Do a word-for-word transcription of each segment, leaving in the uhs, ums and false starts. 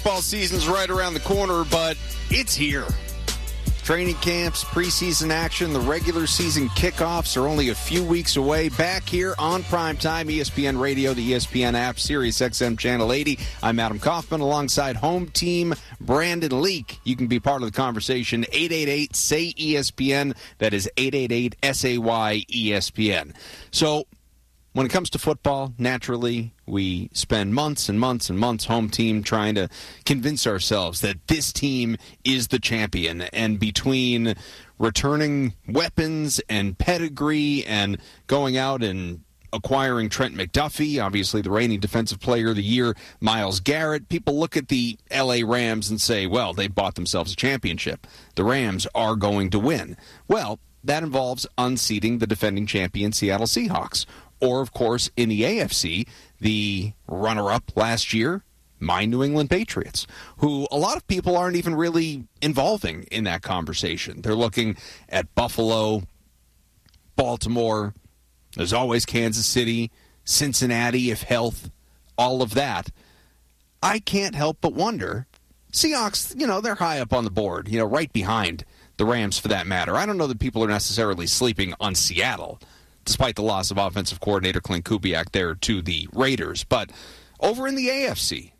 Football season's right around the corner, but it's here. Training camps, preseason action, the regular season kickoffs are only a few weeks away. Back here on Primetime, E S P N Radio, the E S P N app, Sirius X M Channel eighty. I'm Adam Kaufman alongside home team Brandon Leak. You can be part of the conversation. eight eight eight, S A Y, E S P N. That is eight eight eight, S A Y, E S P N. So, when it comes to football, naturally, we spend months and months and months home team trying to convince ourselves that this team is the champion. And between returning weapons and pedigree and going out and acquiring Trent McDuffie, obviously the reigning Defensive Player of the Year, Myles Garrett, people look at the L A Rams and say, well, they bought themselves a championship. The Rams are going to win. Well, that involves unseating the defending champion Seattle Seahawks. Or, of course, in the A F C, the runner-up last year, my New England Patriots, who a lot of people aren't even really involving in that conversation. They're looking at Buffalo, Baltimore, there's always Kansas City, Cincinnati, if health, all of that. I can't help but wonder, Seahawks, you know, they're high up on the board, you know, right behind the Rams for that matter. I don't know that people are necessarily sleeping on Seattle, despite the loss of offensive coordinator Clint Kubiak there to the Raiders. But over in the A F C,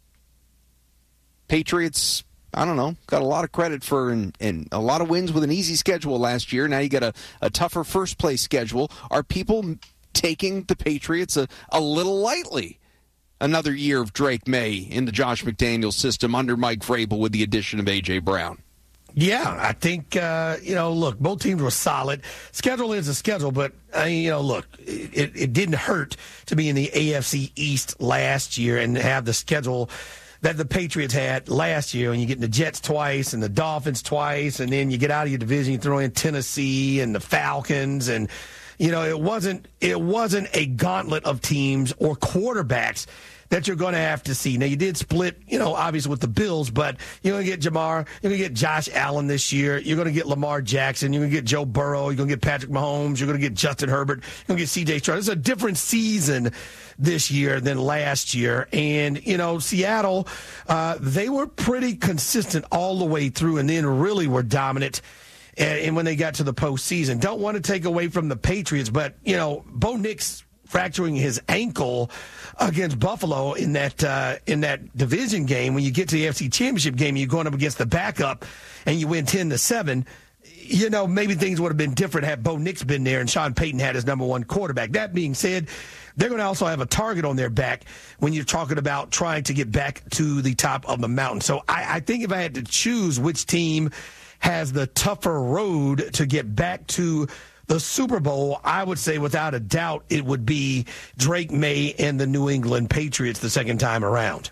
Patriots, I don't know, got a lot of credit for and, and a lot of wins with an easy schedule last year. Now you got a, a tougher first-place schedule. Are people taking the Patriots a, a little lightly? Another year of Drake May in the Josh McDaniels system under Mike Vrabel with the addition of A J. Brown. Yeah, I think, uh, you know, look, both teams were solid. Schedule is a schedule, but, uh, you know, look, it, it didn't hurt to be in the A F C East last year and have the schedule that the Patriots had last year. And you get the Jets twice and the Dolphins twice, and then you get out of your division, you throw in Tennessee and the Falcons. And, you know, it wasn't it wasn't a gauntlet of teams or quarterbacks that you're going to have to see. Now, you did split, you know, obviously with the Bills, but you're going to get Jamar, you're going to get Josh Allen this year, you're going to get Lamar Jackson, you're going to get Joe Burrow, you're going to get Patrick Mahomes, you're going to get Justin Herbert, you're going to get C J Stroud. It's a different season this year than last year. And, you know, Seattle, uh, they were pretty consistent all the way through and then really were dominant. And, and when they got to the postseason, don't want to take away from the Patriots, but, you know, Bo Nix fracturing his ankle against Buffalo in that uh, in that division game. When you get to the A F C Championship game, you're going up against the backup, and you win ten to seven. You know, maybe things would have been different had Bo Nix been there and Sean Payton had his number one quarterback. That being said, they're going to also have a target on their back when you're talking about trying to get back to the top of the mountain. So I, I think if I had to choose which team has the tougher road to get back to the Super Bowl, I would say without a doubt it would be Drake May and the New England Patriots the second time around.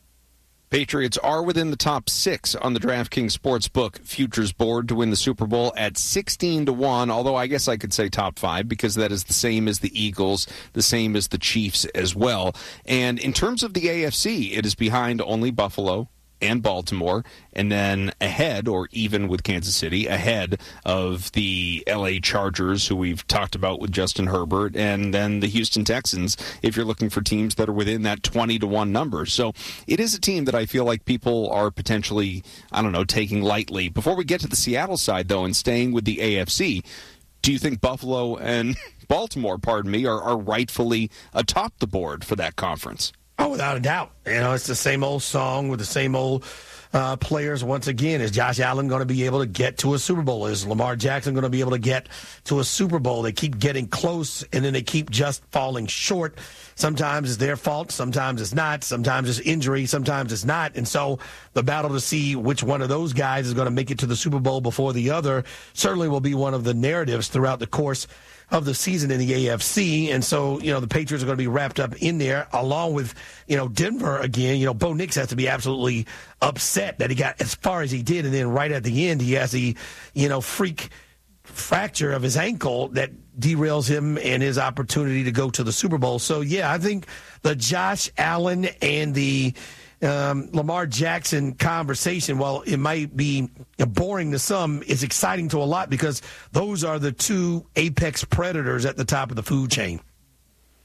Patriots are within the top six on the DraftKings Sportsbook futures board to win the Super Bowl at sixteen to one, although I guess I could say top five because that is the same as the Eagles, the same as the Chiefs as well. And in terms of the A F C, it is behind only Buffalo and Baltimore, and then ahead, or even with Kansas City, ahead of the L A Chargers, who we've talked about with Justin Herbert, and then the Houston Texans, if you're looking for teams that are within that twenty to one number. So it is a team that I feel like people are potentially, I don't know, taking lightly. Before we get to the Seattle side, though, and staying with the A F C, do you think Buffalo and Baltimore, pardon me, are, are rightfully atop the board for that conference? Oh, without a doubt. You know, it's the same old song with the same old uh, players. Once again, is Josh Allen going to be able to get to a Super Bowl? Is Lamar Jackson going to be able to get to a Super Bowl? They keep getting close, and then they keep just falling short. Sometimes it's their fault. Sometimes it's not. Sometimes it's injury. Sometimes it's not. And so the battle to see which one of those guys is going to make it to the Super Bowl before the other certainly will be one of the narratives throughout the course of the season in the A F C. And so, you know, the Patriots are going to be wrapped up in there along with, you know, Denver again. You know, Bo Nix has to be absolutely upset that he got as far as he did. And then right at the end, he has the, you know, freak fracture of his ankle that derails him and his opportunity to go to the Super Bowl. So, yeah, I think the Josh Allen and the Um, Lamar Jackson conversation, while it might be boring to some, is exciting to a lot because those are the two apex predators at the top of the food chain.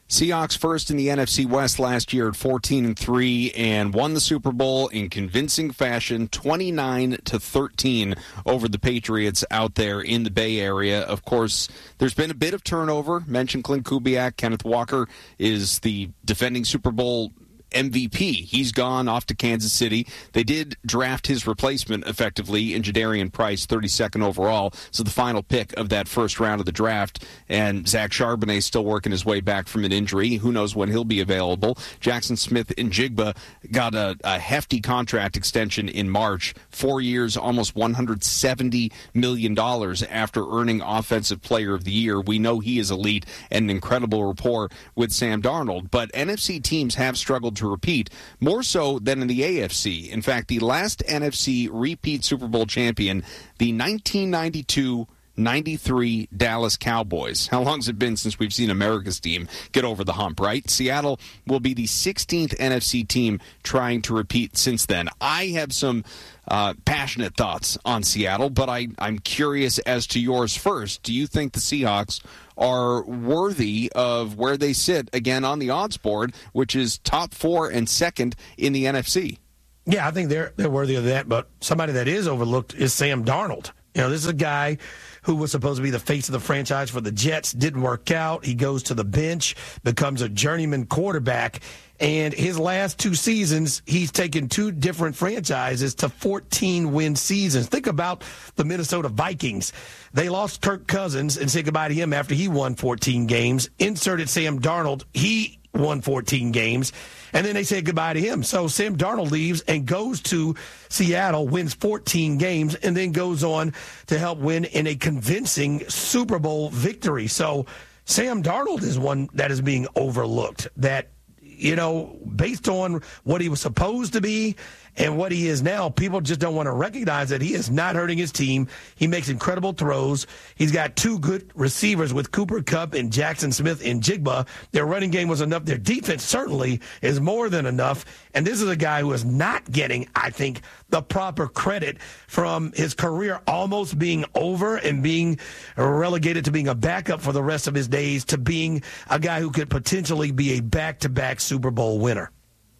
Seahawks first in the N F C West last year at fourteen and three and won the Super Bowl in convincing fashion, twenty-nine to thirteen over the Patriots out there in the Bay Area. Of course, there's been a bit of turnover. Mentioned Clint Kubiak. Kenneth Walker is the defending Super Bowl M V P. He's gone off to Kansas City. They did draft his replacement effectively in Jadarian Price, thirty-second overall, so the final pick of that first round of the draft. And Zach Charbonnet still working his way back from an injury. Who knows when he'll be available. Jackson Smith and Jigba got a, a hefty contract extension in March. Four years, almost one hundred seventy million dollars after earning Offensive Player of the Year. We know he is elite and an incredible rapport with Sam Darnold. But N F C teams have struggled to repeat, more so than in the A F C. In fact, the last N F C repeat Super Bowl champion, the nineteen ninety-two ninety-three Dallas Cowboys. How long has it been since we've seen America's team get over the hump, right? Seattle will be the sixteenth N F C team trying to repeat since then. I have some uh, passionate thoughts on Seattle, but I, I'm curious as to yours first. Do you think the Seahawks are worthy of where they sit, again, on the odds board, which is top four and second in the N F C? Yeah, I think they're they're worthy of that, but somebody that is overlooked is Sam Darnold. You know, this is a guy who was supposed to be the face of the franchise for the Jets, didn't work out. He goes to the bench, becomes a journeyman quarterback, and his last two seasons, he's taken two different franchises to fourteen-win seasons. Think about the Minnesota Vikings. They lost Kirk Cousins and said goodbye to him after he won fourteen games, inserted Sam Darnold. He won fourteen games, and then they said goodbye to him. So Sam Darnold leaves and goes to Seattle, wins fourteen games, and then goes on to help win in a convincing Super Bowl victory. So Sam Darnold is one that is being overlooked, that, you know, based on what he was supposed to be and what he is now, people just don't want to recognize that he is not hurting his team. He makes incredible throws. He's got two good receivers with Cooper Kupp and Jackson Smith and Jigba. Their running game was enough. Their defense certainly is more than enough. And this is a guy who is not getting, I think, the proper credit from his career almost being over and being relegated to being a backup for the rest of his days, to being a guy who could potentially be a back-to-back Super Bowl winner.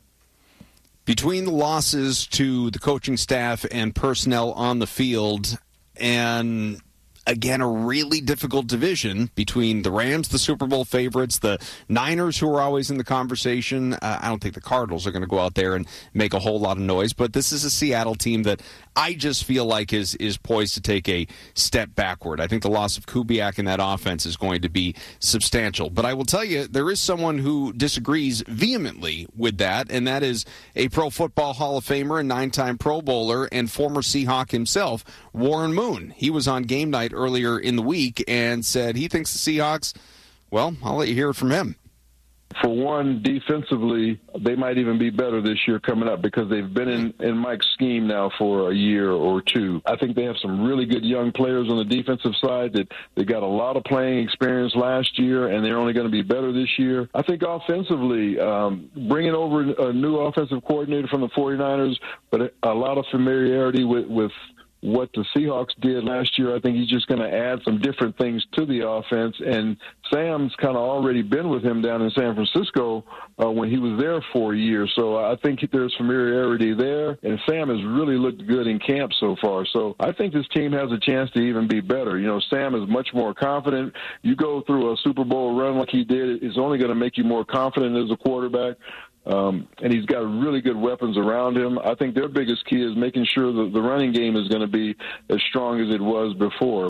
Between the losses to the coaching staff and personnel on the field, and again, a really difficult division between the Rams, the Super Bowl favorites, the Niners, who are always in the conversation. Uh, I don't think the Cardinals are going to go out there and make a whole lot of noise, but this is a Seattle team that I just feel like is is poised to take a step backward. I think the loss of Kubiak in that offense is going to be substantial. But I will tell you, there is someone who disagrees vehemently with that, and that is a Pro Football Hall of Famer and nine-time Pro Bowler and former Seahawk himself, Warren Moon. He was on Game Night earlier in the week and said he thinks the Seahawks, well, I'll let you hear it from him. For one, defensively, they might even be better this year coming up because they've been in, in Mike's scheme now for a year or two. I think they have some really good young players on the defensive side that they got a lot of playing experience last year, and they're only going to be better this year. I think offensively, um, bringing over a new offensive coordinator from the 49ers, but a lot of familiarity with, with what the Seahawks did last year. I think he's just going to add some different things to the offense. And Sam's kind of already been with him down in San Francisco uh, when he was there for a year. So I think there's familiarity there. And Sam has really looked good in camp so far. So I think this team has a chance to even be better. You know, Sam is much more confident. You go through a Super Bowl run like he did, it's only going to make you more confident as a quarterback. Um, and he's got really good weapons around him. I think their biggest key is making sure that the running game is going to be as strong as it was before.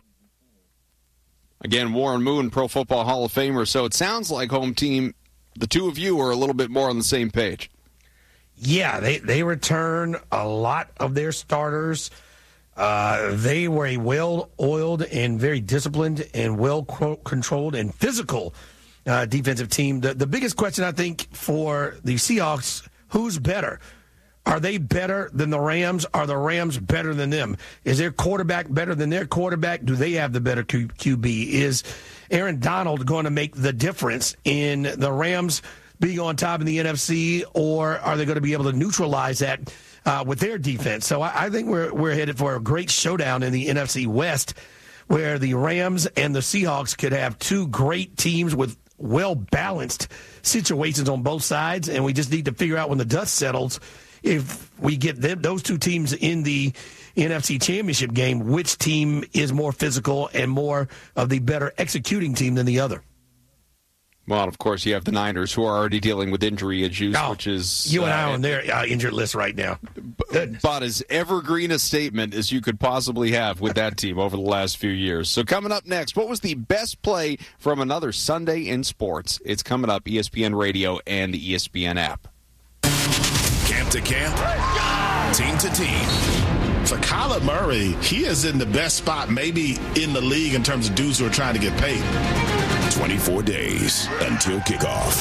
Again, Warren Moon, Pro Football Hall of Famer. So it sounds like, home team, the two of you are a little bit more on the same page. Yeah, they, they return a lot of their starters. Uh, they were a well-oiled and very disciplined and well-controlled and physical Uh, defensive team. The, the biggest question, I think, for the Seahawks, who's better? Are they better than the Rams? Are the Rams better than them? Is their quarterback better than their quarterback? Do they have the better Q- QB? Is Aaron Donald going to make the difference in the Rams being on top in the N F C, or are they going to be able to neutralize that uh, with their defense? So I, I think we're we're headed for a great showdown in the N F C West, where the Rams and the Seahawks could have two great teams with well-balanced situations on both sides, and we just need to figure out when the dust settles, if we get them, those two teams in the N F C Championship game, which team is more physical and more of the better executing team than the other. Well, of course, you have the Niners, who are already dealing with injury issues, oh, which is... You and I uh, on their uh, injured list right now. B- about as evergreen a statement as you could possibly have with that team over the last few years. So coming up next, what was the best play from another Sunday in sports? It's coming up, E S P N Radio and the E S P N app. Camp to camp, team to team. For Kyler Murray, he is in the best spot maybe in the league in terms of dudes who are trying to get paid. twenty-four days until kickoff.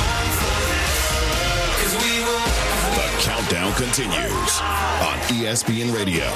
The countdown continues on E S P N Radio.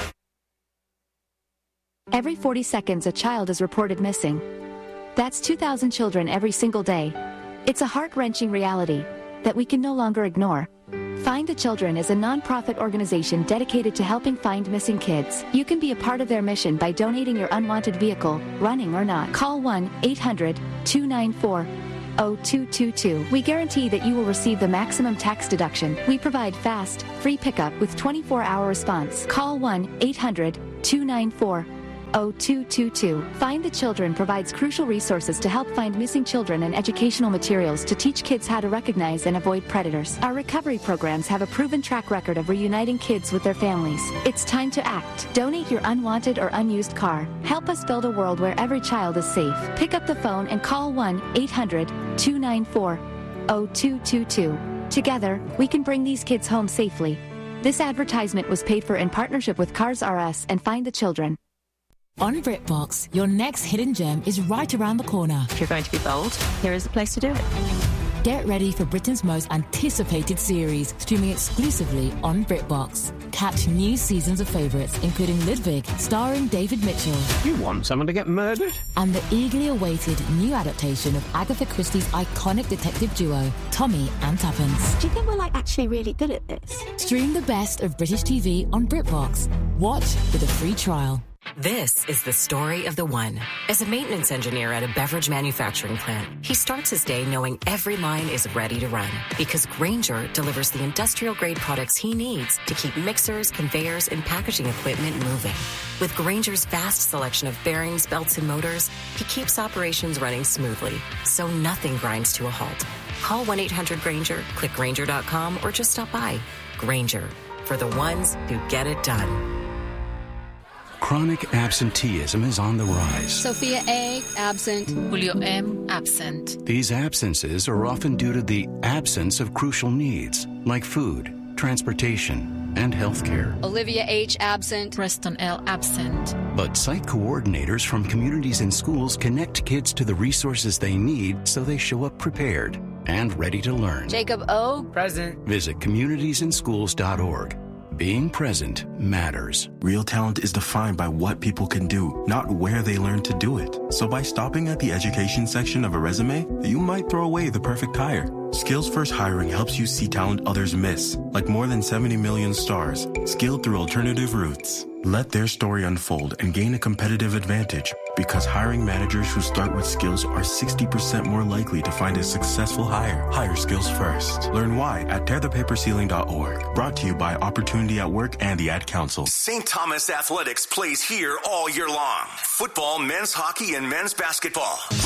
Every forty seconds, a child is reported missing. That's two thousand children every single day. It's a heart-wrenching reality that we can no longer ignore. Find the Children is a non-profit organization dedicated to helping find missing kids. You can be a part of their mission by donating your unwanted vehicle, running or not. Call one eight hundred two nine four oh two two two. We guarantee that you will receive the maximum tax deduction. We provide fast, free pickup with twenty-four hour response. Call one eight hundred two nine four oh two two two. Find the Children provides crucial resources to help find missing children and educational materials to teach kids how to recognize and avoid predators. Our recovery programs have a proven track record of reuniting kids with their families. It's time to act. Donate your unwanted or unused car. Help us build a world where every child is safe. Pick up the phone and call one eight hundred two nine four oh two two two. Together, we can bring these kids home safely. This advertisement was paid for in partnership with Cars R Us and Find the Children. On BritBox, your next hidden gem is right around the corner. If you're going to be bold, here is the place to do it. Get ready for Britain's most anticipated series, streaming exclusively on BritBox. Catch new seasons of favourites, including Ludwig, starring David Mitchell. You want someone to get murdered? And the eagerly awaited new adaptation of Agatha Christie's iconic detective duo, Tommy and Tuppence. Do you think we're like actually really good at this? Stream the best of British T V on BritBox. Watch with a free trial. This is the story of the one. As a maintenance engineer at a beverage manufacturing plant, he starts his day knowing every line is ready to run because Grainger delivers the industrial-grade products he needs to keep mixers, conveyors, and packaging equipment moving. With Grainger's vast selection of bearings, belts, and motors, he keeps operations running smoothly, so nothing grinds to a halt. Call one eight hundred Grainger, click Grainger dot com, or just stop by. Grainger, for the ones who get it done. Chronic absenteeism is on the rise. Sophia A, absent. Julio M, absent. These absences are often due to the absence of crucial needs, like food, transportation, and health care. Olivia H, absent. Preston L, absent. But site coordinators from communities and schools connect kids to the resources they need so they show up prepared and ready to learn. Jacob O, present. Visit communities in schools dot org. Being present matters. Real talent is defined by what people can do, not where they learn to do it. So by stopping at the education section of a resume, you might throw away the perfect hire. Skills First Hiring helps you see talent others miss, like more than seventy million stars, skilled through alternative routes. Let their story unfold and gain a competitive advantage, because hiring managers who start with skills are sixty percent more likely to find a successful hire. Hire skills first. Learn why at tear the paper ceiling dot org. Brought to you by Opportunity at Work and the Ad Council. Saint Thomas Athletics plays here all year long. Football, men's hockey, and men's basketball.